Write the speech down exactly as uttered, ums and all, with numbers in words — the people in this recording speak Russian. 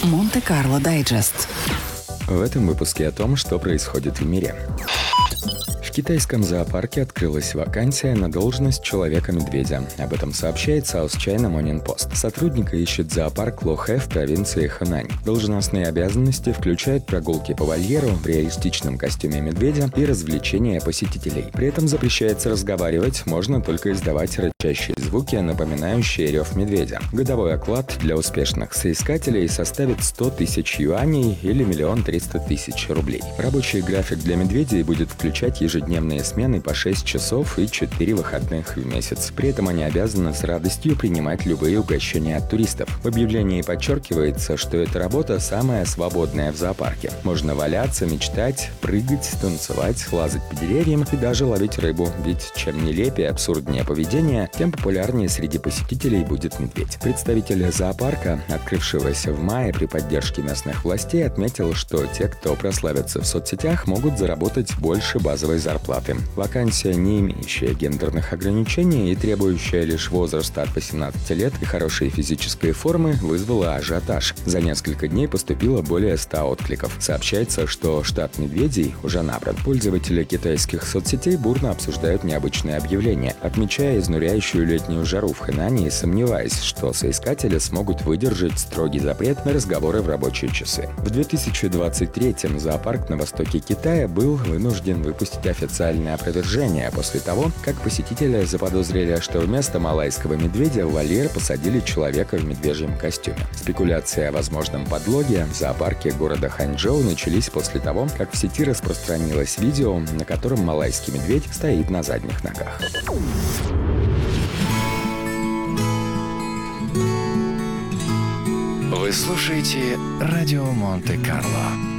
Монте-Карло Дайджест. В этом выпуске о том, что происходит в мире. В китайском зоопарке открылась вакансия на должность Человека-медведя. Об этом сообщает South China Morning Post. Сотрудника ищет зоопарк Лохэ в провинции Хэнань. Должностные обязанности включают прогулки по вольеру в реалистичном костюме медведя и развлечения посетителей. При этом запрещается разговаривать, можно только издавать рычащие звуки, напоминающие рев медведя. Годовой оклад для успешных соискателей составит сто тысяч юаней или миллион триста тысяч рублей. Рабочий график для медведей будет включать ежедневные Ежедневные смены по шесть часов и четыре выходных в месяц. При этом они обязаны с радостью принимать любые угощения от туристов. В объявлении подчеркивается, что эта работа самая свободная в зоопарке. Можно валяться, мечтать, прыгать, танцевать, лазать по деревьям и даже ловить рыбу. Ведь чем нелепее и абсурднее поведение, тем популярнее среди посетителей будет медведь. Представитель зоопарка, открывшегося в мае при поддержке местных властей, отметил, что те, кто прославится в соцсетях, могут заработать больше базовой зарплаты. Зарплаты. Вакансия, не имеющая гендерных ограничений и требующая лишь возраста от восемнадцати лет и хорошей физической формы, вызвала ажиотаж. За несколько дней поступило более ста откликов. Сообщается, что штат медведей уже набран. Пользователи китайских соцсетей бурно обсуждают необычные объявления, отмечая изнуряющую летнюю жару в Хэнане и сомневаясь, что соискатели смогут выдержать строгий запрет на разговоры в рабочие часы. В две тысячи двадцать третьем зоопарк на востоке Китая был вынужден выпустить официальное опровержение после того, как посетители заподозрили, что вместо малайского медведя в вольер посадили человека в медвежьем костюме. Спекуляции о возможном подлоге в зоопарке города Ханчжоу начались после того, как в сети распространилось видео, на котором малайский медведь стоит на задних ногах. Вы слушаете радио Монте-Карло.